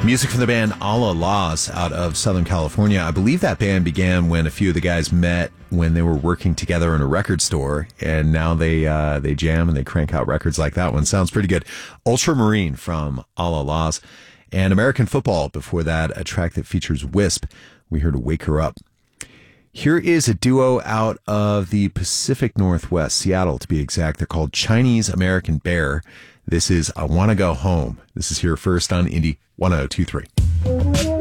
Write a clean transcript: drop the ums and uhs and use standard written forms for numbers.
Music from the band Alla Laws out of Southern California. I believe that band began when a few of the guys met when they were working together in a record store, and now they jam and they crank out records like that one. Sounds pretty good. Ultramarine from Alla Laws. And American Football before that, a track that features Wisp. We heard Wake Her Up. Here is a duo out of the Pacific Northwest, Seattle to be exact. They're called Chinese American Bear. This is I Wanna Go Home. This is here first on Indie 1023.